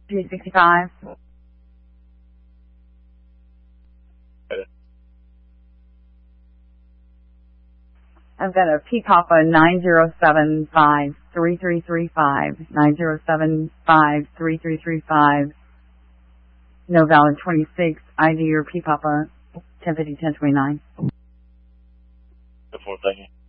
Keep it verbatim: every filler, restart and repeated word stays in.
P sixty-five. I've got a P Papa nine zero seven five three three three five, nine zero seven five three three three five, no valid twenty-six, I D or P Papa ten fifty ten twenty-nine. Before, thank you.